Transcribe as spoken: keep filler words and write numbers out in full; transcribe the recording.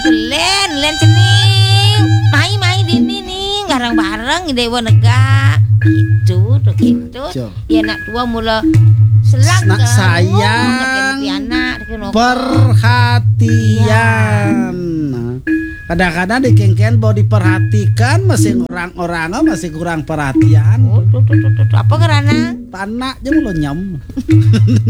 len len cening. Mai mai dini nih bareng-bareng dewa nega. Gitu tuh gitu. Ya nak tua mula selak nak sayang anak perhatian. Kadang-kadang dikengken bahwa diperhatikan masih orang-orang masih kurang perhatian. Oh, tuh, tuh, tuh, tuh. Apa karena? Panak aja lo nyam.